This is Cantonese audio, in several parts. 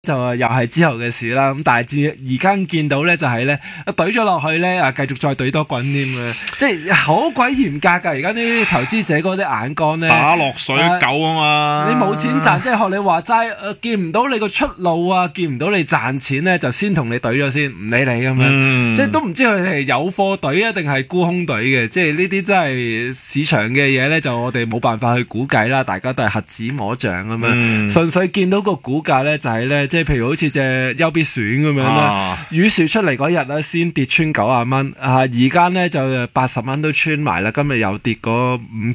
就又係之後嘅事啦，咁但係而家見到咧就係咧懟咗落去咧繼續再懟多滾添嘅，即係好鬼嚴格㗎。而家啲投資者嗰啲眼光咧打落水狗啊嘛， 你冇錢賺，即係學你話齋，見唔到你個出路啊，見唔到你賺錢咧，就先同你懟咗先，唔理你咁樣，即係都唔知佢哋係有貨懟啊定係沽空懟嘅，即係呢啲真係市場嘅嘢咧，就我哋冇辦法去估計啦，大家都係瞎子摸象咁樣，純粹見到個股價咧就係咧。即係譬如好似隻優必選咁樣啦，雨樹出嚟嗰日咧先跌穿90蚊，而家咧就80蚊都穿埋啦，今日又跌嗰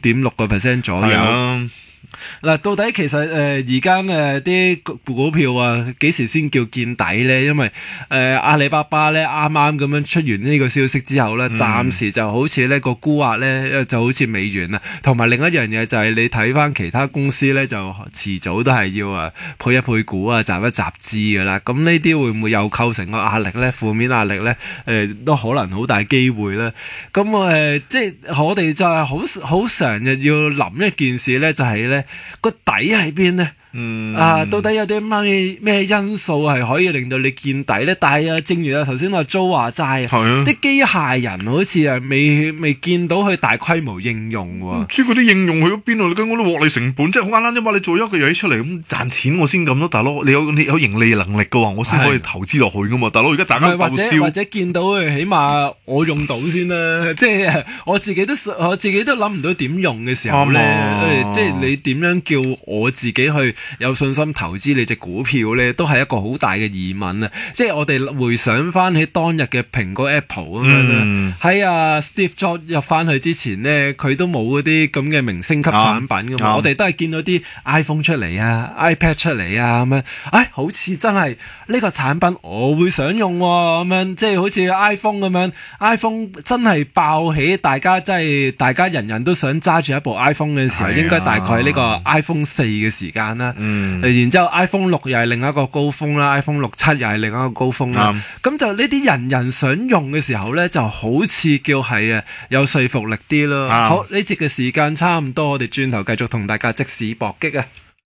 5.6% 左右。嗱，到底其實而家啲股票啊幾時先叫見底咧？因為阿里巴巴咧啱啱咁樣出完呢個消息之後咧，暫時就好似呢個沽壓咧就好似未完啦。同埋另一樣嘢就係你睇翻其他公司咧，就遲早都係要配一配股啊，集一集資噶啦。咁呢啲會唔會又構成個壓力咧？負面壓力咧？都可能好大機會啦。咁即係我哋就係好常日要諗一件事咧，就係咧。個底喺邊呢？到底有啲咩因素係可以令到你見底呢？但係正如頭先阿 Jo 話齋，啲機械人好似未見到佢大規模應用喎。 唔知嗰啲應用去咗邊度？你根本都獲利成本，即係好簡單啫嘛！你做一個嘢出嚟咁賺錢，我先咁咯，大佬。你有盈利能力嘅話，我先可以投資落去噶嘛，大佬。而家大家鬥燒， 或者見到起碼我用到先啦。即係我自己都諗唔到點用嘅時候咧，即係你點樣叫我自己去有信心投資你隻股票咧，都係一個好大嘅疑問啊！即係我哋回想翻起當日嘅蘋果 Apple 咁樣啦，喺Steve Jobs 入翻去之前咧，佢都冇嗰啲咁嘅明星級產品噶嘛，我哋都係見到啲 iPhone 出嚟啊、iPad 出嚟啊咁樣，好似真係呢個產品我會想用喎咁樣，即係好似 iPhone 咁樣 ，iPhone 真係爆起，大家人人都想揸住一部 iPhone 嘅時候，應該大概呢個 iPhone 4嘅時間啦。然之後 iPhone 6又係另一個高峰啦 ，iPhone 6、7又係另一個高峰啦。咁就呢啲人人想用嘅時候咧，就好似叫係有說服力啲咯。好，呢節嘅時間差唔多，我哋轉頭繼續同大家即時搏擊啊！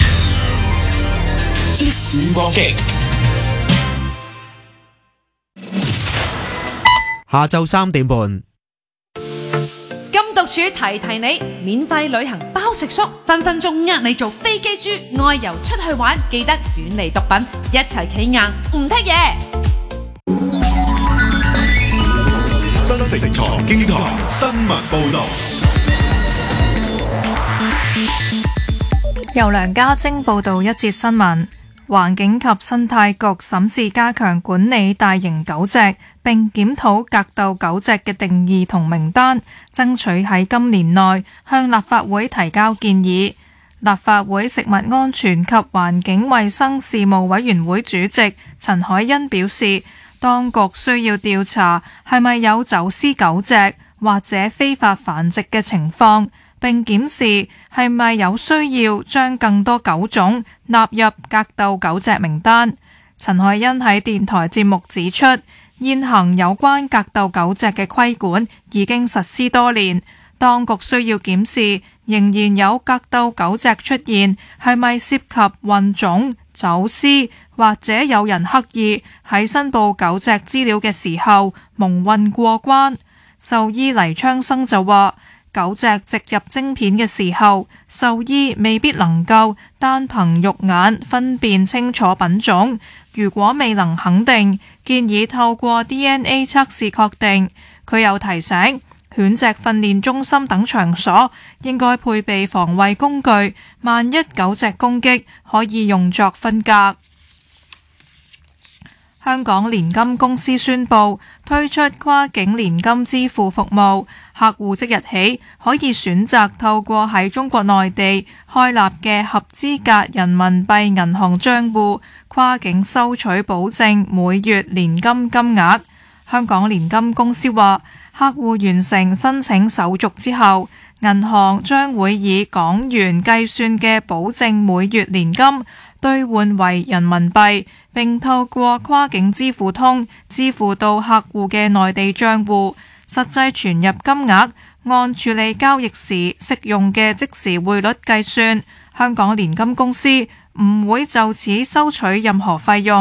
即時搏擊。 下晝3點半。 獨處提提你，免費旅行包食宿，分分鐘呃你做飛機豬，外遊出去玩，記得遠離毒品，一齊企硬唔剔嘢。 新城財經台新聞報道， 由梁家晶報道一節新聞。環境及生態局審視加強管理大型狗隻，並檢討格鬥狗隻嘅定義同名單，爭取喺今年內向立法會提交建議。立法會食物安全及環境衛生事務委員會主席陳凱欣表示，當局需要調查係咪有走私狗隻或者非法繁殖嘅情況，並檢視係咪有需要將更多狗種納入格鬥狗隻名單。陳凱欣喺電台節目指出，現行有關格鬥狗隻嘅規管已經實施多年，當局需要檢視仍然有格鬥狗隻出現係咪涉及混種、走私，或者有人刻意喺申報狗隻資料嘅時候蒙混過關。獸醫黎昌生就話，狗隻植入晶片嘅時候，獸醫未必能夠單憑肉眼分辨清楚品種。如果未能肯定，建議透過 DNA 測試確定。佢又提醒，犬隻訓練中心等場所應該配備防衛工具，萬一狗隻攻擊，可以用作分隔。香港年金公司宣布推出跨境年金支付服務，客戶即日起可以選擇透過喺中國內地開立嘅合資格人民幣銀行賬戶，跨境收取保證每月年金金額。香港年金公司話，客戶完成申請手續之後，銀行將會以港元計算嘅保證每月年金兌換為人民幣，並透過跨境支付通支付到客戶嘅內地賬戶，實際存入金額按處理交易時適用嘅即時匯率計算。香港年金公司唔會就此收取任何費用。